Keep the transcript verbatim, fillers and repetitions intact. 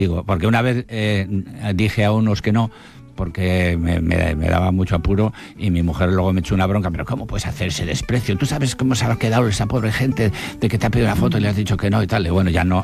Digo, porque una vez eh, dije a unos que no, porque me, me, me daba mucho apuro, y mi mujer luego me echó una bronca. Pero ¿cómo puedes hacer ese desprecio? ¿Tú sabes cómo se ha quedado esa pobre gente de que te ha pedido una foto y le has dicho que no y tal? Y bueno, ya no,